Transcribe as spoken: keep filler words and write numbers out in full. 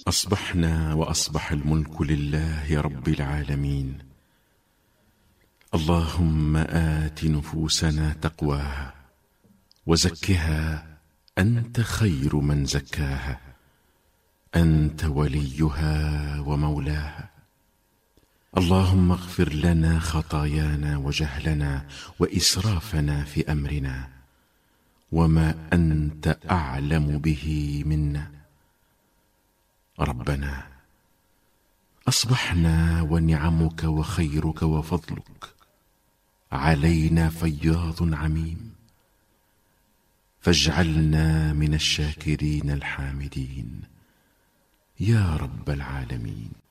أصبحنا وأصبح الملك لله رب العالمين. اللهم آت نفوسنا تقواها وزكها أنت خير من زكاها، أنت وليها ومولاها. اللهم اغفر لنا خطايانا وجهلنا وإسرافنا في أمرنا وما أنت أعلم به منا. ربنا أصبحنا ونعمك وخيرك وفضلك علينا فياض عميم، فاجعلنا من الشاكرين الحامدين يا رب العالمين.